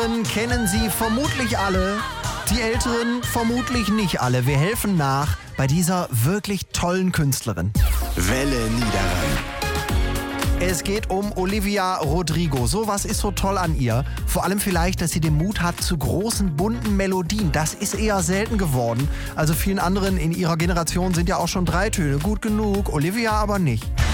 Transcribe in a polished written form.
Jüngeren kennen sie vermutlich alle, die Älteren vermutlich nicht alle. Wir helfen nach bei dieser wirklich tollen Künstlerin. Welle Niederrhein. Es geht um Olivia Rodrigo. So was ist so toll an ihr. Vor allem vielleicht, dass sie den Mut hat zu großen, bunten Melodien. Das ist eher selten geworden. Also vielen anderen in ihrer Generation sind ja auch schon 3 Töne gut genug. Olivia aber nicht.